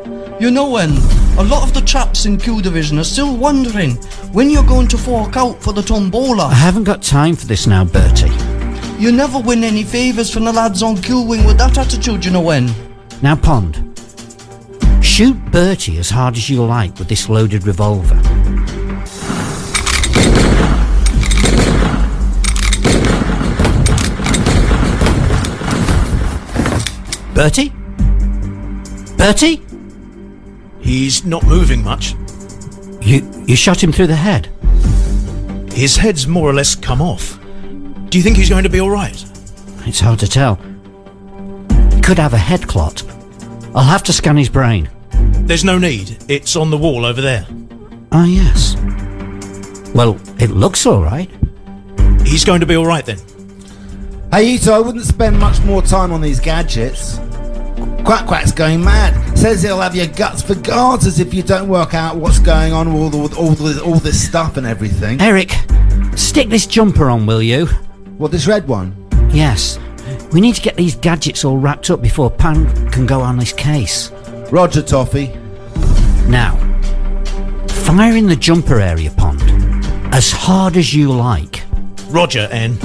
You know when, a lot of the chaps in Q Division are still wondering when you're going to fork out for the tombola. I haven't got time for this now, Bertie. You never win any favours from the lads on Q Wing with that attitude, you know when. Now, Pond, shoot Bertie as hard as you like with this loaded revolver. Bertie? Bertie? He's not moving much. You shot him through the head? His head's more or less come off. Do you think he's going to be alright? It's hard to tell. He could have a head clot. I'll have to scan his brain. There's no need. It's on the wall over there. Ah, yes. Well, it looks alright. He's going to be alright then. Hey Ito, I wouldn't spend much more time on these gadgets. Quack's going mad. Says he'll have your guts for garters if you don't work out what's going on with all this stuff and everything. Eric, stick this jumper on, will you? What, this red one? Yes. We need to get these gadgets all wrapped up before Pan can go on this case. Roger, Toffee. Now, fire in the jumper area, Pond. As hard as you like. Roger, N.